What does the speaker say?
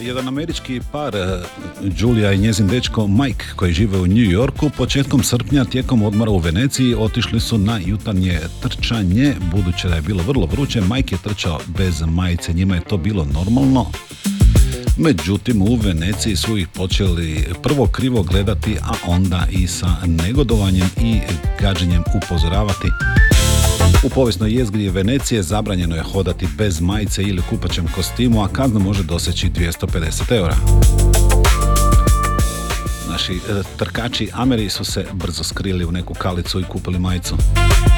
Jedan američki par, Julia i njezin dečko Mike, koji žive u New Yorku, početkom srpnja tijekom odmora u Veneciji otišli su na jutarnje trčanje. Budući da je bilo vrlo vruće, Mike je trčao bez majice, njima je to bilo normalno. Međutim, u Veneciji su ih počeli prvo krivo gledati, a onda i sa negodovanjem i gađenjem upozoravati. U povijesnoj jezgri Venecije zabranjeno je hodati bez majice ili kupaćem kostimu, a kazna može doseći 250 eura. Naši trkači Ameri su se brzo skrili u neku kalicu i kupili majicu.